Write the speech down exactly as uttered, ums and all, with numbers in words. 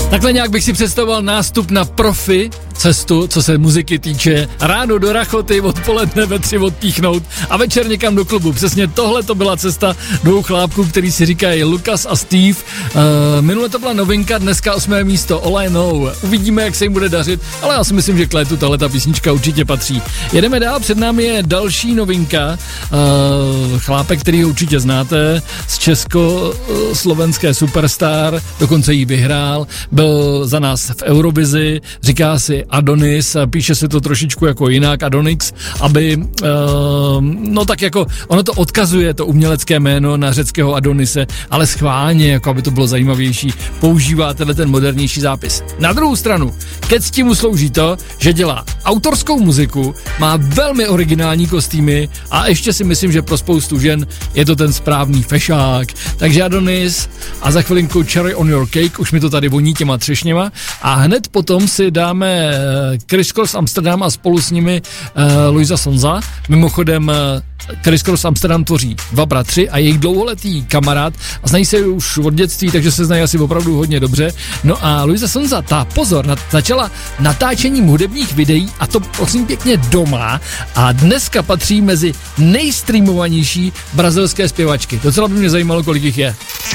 Takhle nějak bych si představoval nástup na profi cestu, co se muziky týče. Ráno do rachoty, odpoledne ve tři odpíchnout a večer někam do klubu. Přesně tohle to byla cesta dvou chlápků, který si říkají Lukas a Steve. Uh, minule to byla novinka, dneska osmé místo All I Know. Uvidíme, jak se jim bude dařit, ale já si myslím, že k létu tahle ta písnička určitě patří. Jedeme dál, před námi je další novinka. Uh, chlápek, který ho určitě znáte, z československé Superstar, dokonce ji vyhrál, byl za nás v Eurovizi, říká si Adonis, píše se to trošičku jako jinak, Adonix, aby, uh, no tak jako, ono to odkazuje, to umělecké jméno na řeckého Adonise, ale schválně, jako aby to bylo zajímavější, používá tenhle ten modernější zápis. Na druhou stranu, ke cti mu slouží to, že dělá autorskou muziku, má velmi originální kostýmy a ještě si myslím, že pro spoustu žen je to ten správný fešák. Takže Adonis a za chvilinku Cherry on your cake, už mi to tady voní těma třešněma a hned potom si dáme Chris Cross Amsterdam a spolu s nimi uh, Luisa Sonza. Mimochodem uh, Chris Cross Amsterdam tvoří dva bratři a jejich dlouholetý kamarád a znají se už od dětství, takže se znají asi opravdu hodně dobře. No a Luisa Sonza, ta pozor, nat- začala natáčením hudebních videí a to prosím pěkně doma a dneska patří mezi nejstreamovanější brazilské zpěvačky. Docela by mě zajímalo, kolik jich je.